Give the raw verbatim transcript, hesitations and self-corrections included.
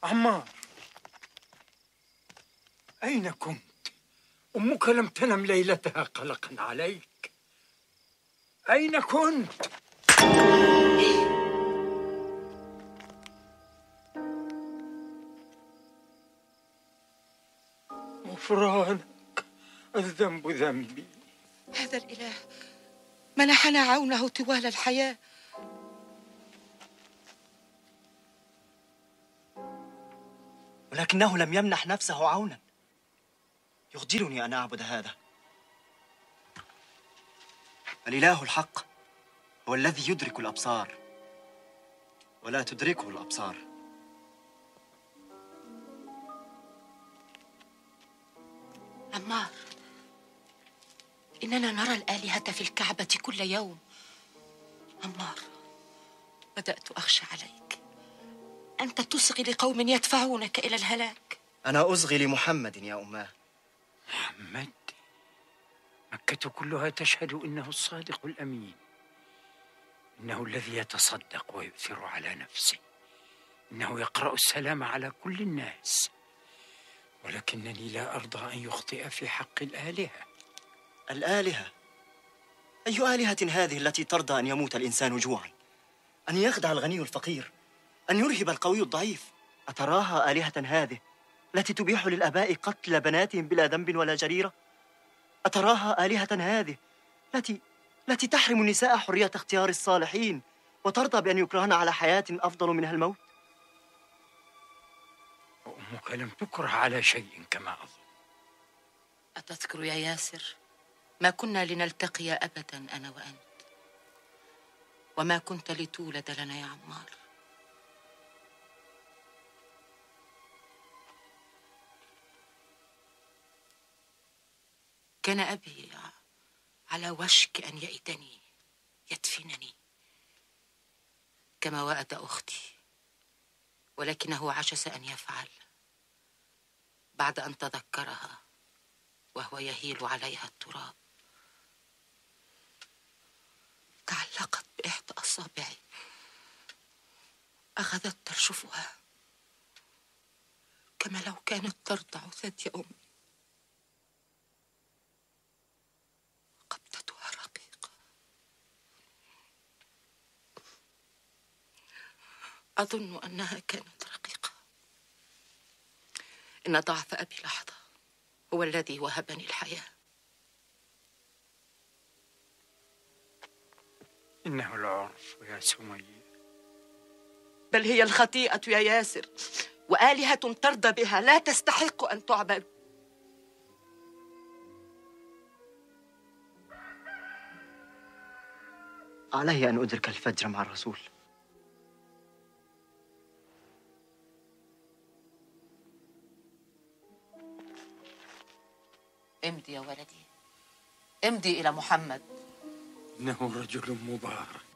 عمار، أين كنت؟ أمك لم تنم ليلتها قلقا عليك. أين كنت؟ غفرانك، الذنب ذنبي. هذا الإله منحنا عونه طوال الحياة. ولكنه لم يمنح نفسه عونا يخجلني أن أعبد هذا. الإله الحق هو الذي يدرك الأبصار ولا تدركه الأبصار. عمار، إننا نرى الآلهة في الكعبة كل يوم. عمار، بدأت أخشى عليك. أنت تصغي لقوم يدفعونك إلى الهلاك. أنا أصغي لمحمد يا أماه. محمد؟ مكة كلها تشهد إنه الصادق الأمين، إنه الذي يتصدق ويؤثر على نفسه، إنه يقرأ السلام على كل الناس، ولكنني لا أرضى أن يخطئ في حق الآلهة. الآلهة؟ أي آلهة هذه التي ترضى أن يموت الإنسان جوعا، أن يخدع الغني الفقير، أن يرهب القوي الضعيف؟ أتراها آلهة هذه التي تبيح للآباء قتل بناتهم بلا ذنب ولا جريرة؟ أتراها آلهة هذه التي التي تحرم النساء حرية اختيار الصالحين وترضى بأن يكرهن على حياة أفضل منها الموت؟ وأمك لم تكره على شيء كما أظن. أتذكر يا ياسر ما كنا لنلتقي أبدا أنا وأنت، وما كنت لتولد لنا يا عمار. كان أبي على وشك أن يئدني يدفنني كما وأد أختي، ولكنه عجز أن يفعل بعد أن تذكرها وهو يهيل عليها التراب. تعلقت بإحدى أصابعي، أخذت ترشفها كما لو كانت ترضع ثدي أمي. قبضتها رقيقة، أظن أنها كانت رقيقة. إن ضعف أبي لحظة هو الذي وهبني الحياة. إنه العرف يا سمية. بل هي الخطيئة يا ياسر، وآلهة ترضى بها لا تستحق أن تعبد. علي أن أدرك الفجر مع الرسول. امضي يا ولدي، امضي إلى محمد. إنه رجل مبارك.